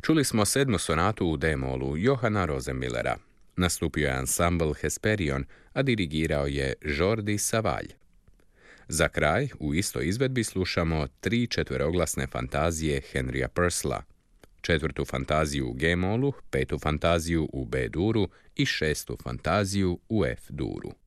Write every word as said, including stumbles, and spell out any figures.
Čuli smo sedmu sonatu u D-molu Johana Rosenmillera. Nastupio je ansambl Hesperion, a dirigirao je Jordi Savall. Za kraj, u istoj izvedbi slušamo tri četveroglasne fantazije Henrya Purcella, četvrtu fantaziju u G-molu, petu fantaziju u B-duru i šestu fantaziju u F-duru.